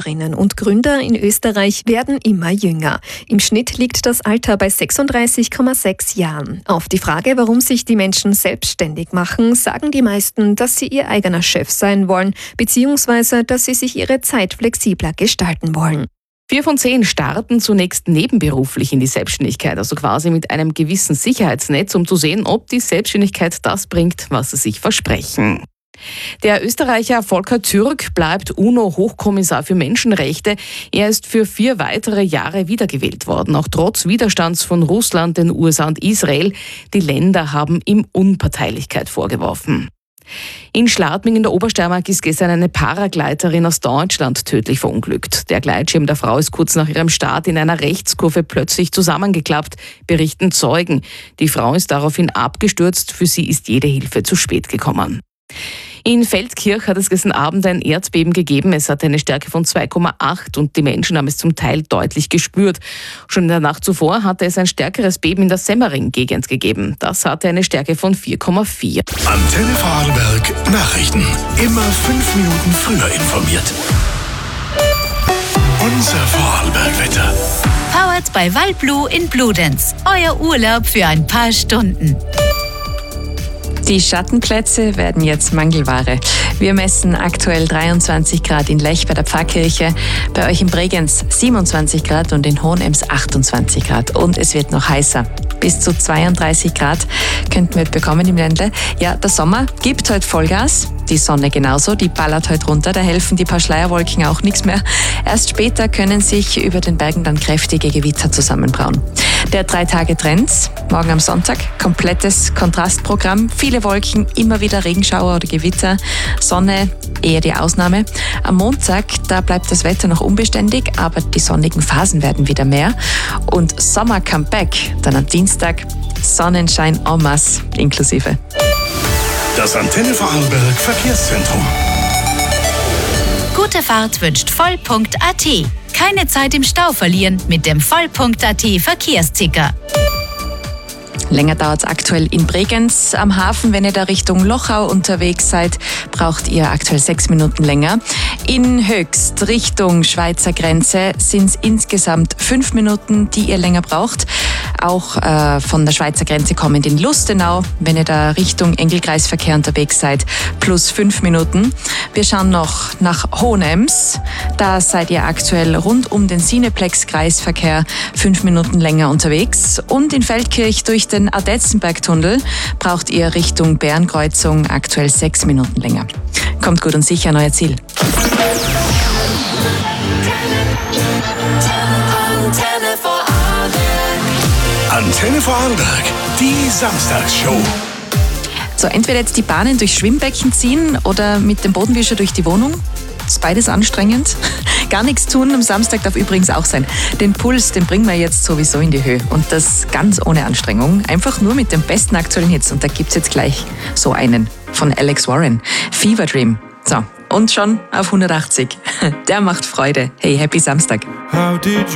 Gründerinnen und Gründer in Österreich werden immer jünger. Im Schnitt liegt das Alter bei 36,6 Jahren. Auf die Frage, warum sich die Menschen selbstständig machen, sagen die meisten, dass sie ihr eigener Chef sein wollen, beziehungsweise dass sie sich ihre Zeit flexibler gestalten wollen. 4 von 10 starten zunächst nebenberuflich in die Selbstständigkeit, also quasi mit einem gewissen Sicherheitsnetz, um zu sehen, ob die Selbstständigkeit das bringt, was sie sich versprechen. Der Österreicher Volker Türk bleibt UNO-Hochkommissar für Menschenrechte. Er ist für 4 weitere Jahre wiedergewählt worden, auch trotz Widerstands von Russland, den USA und Israel. Die Länder haben ihm Unparteilichkeit vorgeworfen. In Schladming in der Obersteiermark ist gestern eine Paragleiterin aus Deutschland tödlich verunglückt. Der Gleitschirm der Frau ist kurz nach ihrem Start in einer Rechtskurve plötzlich zusammengeklappt, berichten Zeugen. Die Frau ist daraufhin abgestürzt, für sie ist jede Hilfe zu spät gekommen. In Feldkirch hat es gestern Abend ein Erdbeben gegeben. Es hatte eine Stärke von 2,8 und die Menschen haben es zum Teil deutlich gespürt. Schon in der Nacht zuvor hatte es ein stärkeres Beben in der Semmering-Gegend gegeben. Das hatte eine Stärke von 4,4. Antenne Vorarlberg Nachrichten. Immer 5 Minuten früher informiert. Unser Vorarlberg-Wetter. Powered by Waldblue in Bludenz. Euer Urlaub für ein paar Stunden. Die Schattenplätze werden jetzt Mangelware. Wir messen aktuell 23 Grad in Lech bei der Pfarrkirche, bei euch in Bregenz 27 Grad und in Hohenems 28 Grad. Und es wird noch heißer. Bis zu 32 Grad könnten wir bekommen im Ländle. Ja, der Sommer gibt heute Vollgas. Die Sonne genauso, die ballert heute runter. Da helfen die paar Schleierwolken auch nichts mehr. Erst später können sich über den Bergen dann kräftige Gewitter zusammenbrauen. Der 3-Tage-Trend, morgen am Sonntag, komplettes Kontrastprogramm. Viele Wolken, immer wieder Regenschauer oder Gewitter. Sonne eher die Ausnahme. Am Montag, da bleibt das Wetter noch unbeständig, aber die sonnigen Phasen werden wieder mehr. Und Sommer Comeback, dann am Dienstag, Sonnenschein en masse inklusive. Das Antenne Vorarlberg Verkehrszentrum. Gute Fahrt wünscht Voll.at. Keine Zeit im Stau verlieren mit dem Voll.at Verkehrsticker. Länger dauert es aktuell in Bregenz am Hafen. Wenn ihr da Richtung Lochau unterwegs seid, braucht ihr aktuell 6 Minuten länger. In Höchst Richtung Schweizer Grenze sind es insgesamt 5 Minuten, die ihr länger braucht. Auch von der Schweizer Grenze kommend in Lustenau, wenn ihr da Richtung Engelkreisverkehr unterwegs seid, plus 5 Minuten. Wir schauen noch nach Hohenems. Da seid ihr aktuell rund um den Cineplex-Kreisverkehr 5 Minuten länger unterwegs. Und in Feldkirch durch den Adetzenberg-Tunnel braucht ihr Richtung Bärenkreuzung aktuell 6 Minuten länger. Kommt gut und sicher an euer Ziel. Antenne Vorarlberg, die Samstagsshow. So, entweder jetzt die Bahnen durch Schwimmbecken ziehen oder mit dem Bodenwischer durch die Wohnung. Ist beides anstrengend. Gar nichts tun am Samstag darf übrigens auch sein. Den Puls, den bringen wir jetzt sowieso in die Höhe. Und das ganz ohne Anstrengung. Einfach nur mit den besten aktuellen Hits. Und da gibt's jetzt gleich so einen von Alex Warren. Fever Dream. So, und schon auf 180. Der macht Freude. Hey, happy Samstag. How did